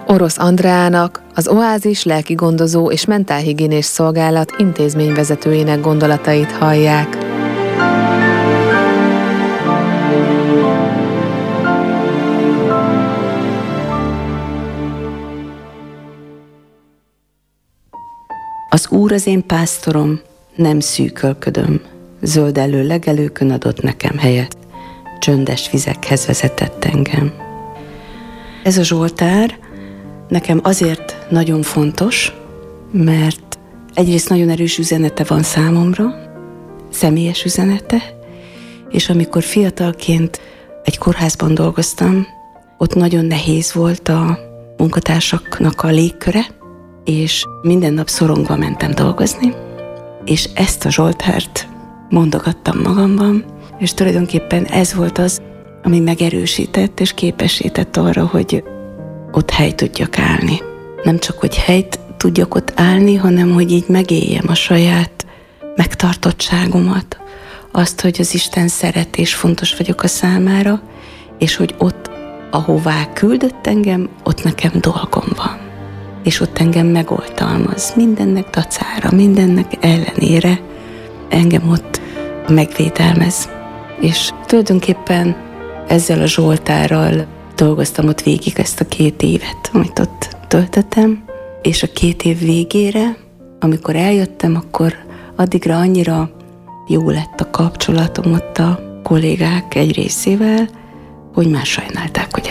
Orosz Andreának, az Oázis lelkigondozó és mentálhigiénés szolgálat intézményvezetőjének gondolatait hallják. Az Úr az én pásztorom, nem szűkölködöm, zöldellő legelőkön adott nekem helyet, csöndes vizekhez vezetett engem. Ez a zsoltár nekem azért nagyon fontos, mert egyrészt nagyon erős üzenete van számomra, személyes üzenete, és amikor fiatalként egy kórházban dolgoztam, ott nagyon nehéz volt a munkatársaknak a légköre, és minden nap szorongva mentem dolgozni, és ezt a zsoltárt mondogattam magamban, és tulajdonképpen ez volt az, ami megerősített és képesített arra, hogy ott helyt tudjak állni. Nem csak, hogy helyt tudjak ott állni, hanem hogy így megéljem a saját megtartottságomat, azt, hogy az Isten szeret és fontos vagyok a számára, és hogy ott, ahová küldött engem, ott nekem dolgom van. És ott engem megoltalmaz, mindennek dacára, mindennek ellenére engem ott megvédelmez. És tulajdonképpen ezzel a zsoltárral dolgoztam ott végig ezt a 2 évet, amit ott töltöttem, és a 2 év végére, amikor eljöttem, akkor addigra annyira jó lett a kapcsolatom ott a kollégák egy részével, hogy már sajnálták, hogy